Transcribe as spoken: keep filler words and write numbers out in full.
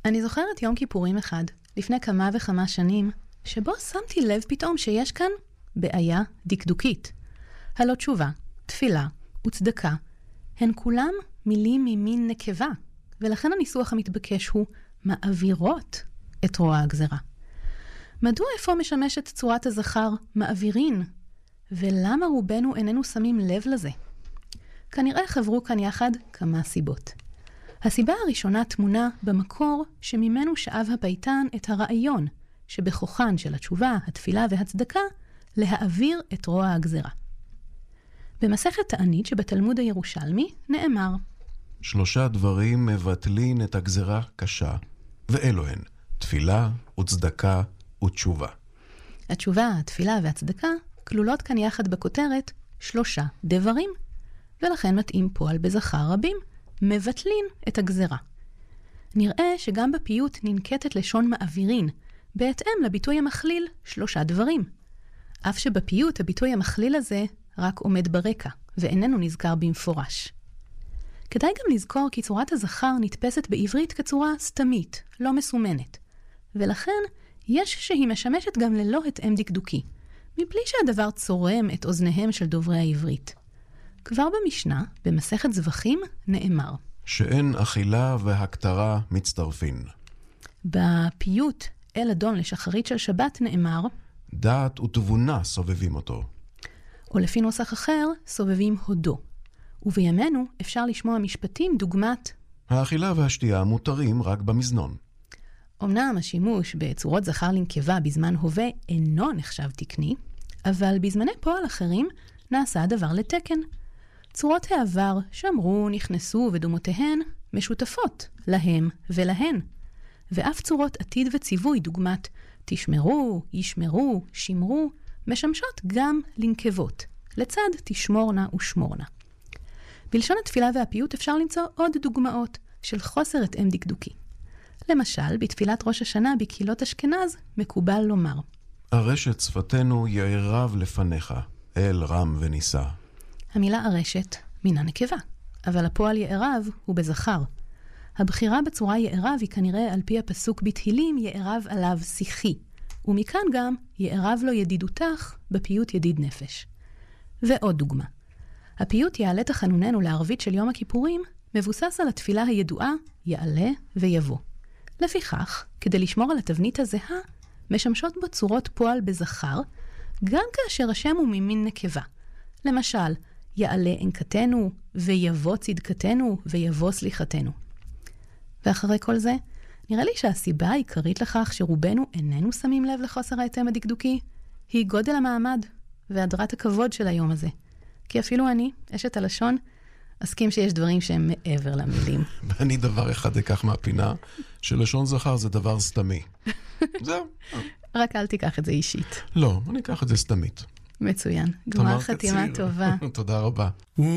אני זוכרת יום כיפורים אחד, לפני כמה וכמה שנים, שבו שמתי לב פתאום שיש כאן בעיה דקדוקית. הלא תשובה, תפילה וצדקה, הן כולם מילים ממין נקבה, ולכן הניסוח המתבקש הוא מעבירות את רוע הגזרה. מדוע איפה משמשת צורת הזכר מעבירין? ולמה רובנו איננו שמים לב לזה? כנראה חברו כאן יחד כמה סיבות. הסיבה הראשונה תמונה במקור שממנו שאב הפייטן את הרעיון שבכוחן של התשובה, התפילה והצדקה להעביר את רוע הגזרה. במסכת תענית שבתלמוד הירושלמי נאמר, שלושה דברים מבטלין את הגזרה קשה, ואלו הן תפילה וצדקה ותשובה. התשובה, התפילה והצדקה כלולות כאן יחד בכותרת שלושה דברים, ולכן מתאים פועל בזכר רבים, מבטלין את הגזרה. נראה שגם בפיוט ננקטת לשון מעבירין, בהתאם לביטוי המכליל שלושה דברים. אף שבפיוט הביטוי המכליל הזה רק עומד ברקע, ואיננו נזכר במפורש. כדאי גם לזכור כי צורת הזכר נתפסת בעברית כצורה סתמית, לא מסומנת. ולכן יש שהיא משמשת גם ללא התאם דקדוקי, מבלי שהדבר צורם את אוזניהם של דוברי העברית. כבר במשנה, במסכת זבחים, נאמר, שאין אכילה והקטרה מצטרפין. בפיוט אל אדון לשחרית של שבת נאמר, דעת ותבונה סובבים אותו. או לפי נוסח אחר, סובבים הודו. ובימינו אפשר לשמוע משפטים דוגמת, האכילה והשתייה מותרים רק במזנון. אמנם השימוש בצורות זכר לנקבה בזמן הווה אינו נחשב תקני, אבל בזמני פועל אחרים נעשה הדבר לתקן. צורות העבר שמרו, נכנסו ודומותיהן משותפות להם ולהן. ואף צורות עתיד וציווי דוגמת תשמרו, ישמרו, שמרו, משמשות גם לנקבות, לצד תשמורנה ושמורנה. בלשון התפילה והפיוט אפשר למצוא עוד דוגמאות של חוסר התאם דקדוקי. למשל, בתפילת ראש השנה בקהילות אשכנז מקובל לומר, ארשת שפתנו יערב לפניך, אל רם וניסה. המילה ארשת מינה נקבה, אבל הפועל יערב הוא בזכר. הבחירה בצורה יערב היא כנראה על פי הפסוק בתהילים יערב עליו שיחי, ומכאן גם יערב לו ידידותך בפיוט ידיד נפש. ועוד דוגמה. הפיוט יעלה תחנוננו לערבית של יום הכיפורים מבוסס על התפילה הידועה יעלה ויבוא. לפיכך, כדי לשמור על התבנית הזהה, משמשות בו צורות פועל בזכר, גם כאשר השם הוא ממין נקבה. למשל, יעלה אנקתנו, ויבוא צדקתנו, ויבוא סליחתנו. ואחרי כל זה, נראה לי שהסיבה העיקרית לכך שרובנו איננו שמים לב לחוסר ההתאם הדקדוקי, היא גודל המעמד והדרת הכבוד של היום הזה. כי אפילו אני, אשת הלשון, אסכים שיש דברים שהם מעבר למילים. ואני דבר אחד אקח מהפינה, שלשון זכר זה דבר סתמי. זהו. רק אל תיקח את זה אישית. לא, אני אקח את זה סתמית. מצוין. גמר חתימה טובה. תודה רבה.